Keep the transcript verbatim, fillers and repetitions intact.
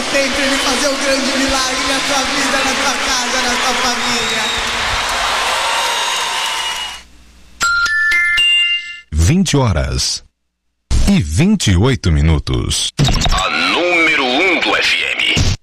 sempre Ele fazer o grande milagre na tua vida, na tua casa, na tua família. vinte horas e vinte e oito minutos.